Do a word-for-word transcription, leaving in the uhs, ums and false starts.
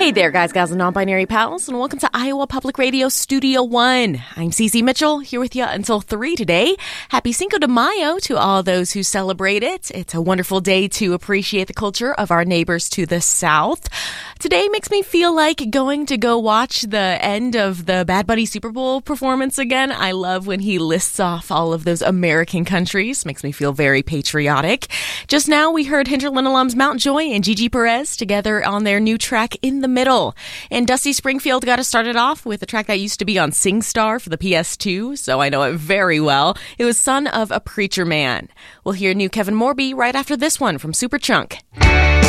Hey there, guys, gals, and non-binary pals, and welcome to Iowa Public Radio Studio One. I'm Cece Mitchell, here with you until three today. Happy Cinco de Mayo to all those who celebrate it. It's a wonderful day to appreciate the culture of our neighbors to the south. Today makes me feel like going to go watch the end of the Bad Bunny Super Bowl performance again. I love when he lists off all of those American countries. Makes me feel very patriotic. Just now, we heard Hinterland alums Mount Joy and Gigi Perez together on their new track, In the Middle. And Dusty Springfield got us started off with a track that used to be on SingStar for the P S two, so I know it very well. It was Son of a Preacher Man. We'll hear new Kevin Morby right after this one from Superchunk.